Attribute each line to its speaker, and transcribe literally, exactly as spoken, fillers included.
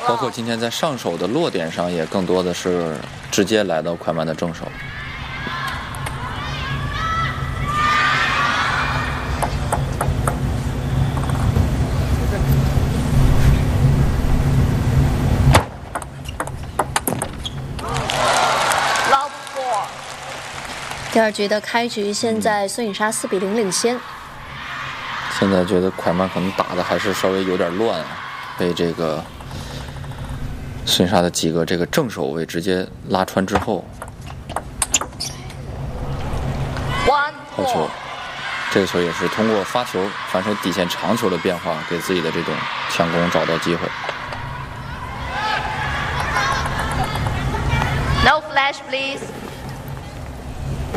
Speaker 1: 包括今天在上手的落点上，也更多的是直接来到快慢的正手。
Speaker 2: 第二局的开局，现在孙颖莎四比零领先。
Speaker 1: 现在觉得快慢可能打的还是稍微有点乱啊，被这个孙颖莎的几个这个正手位直接拉穿之后，好球！这个球也是通过发球、反手底线长球的变化，给自己的这种强攻找到机会。
Speaker 3: No flash, please.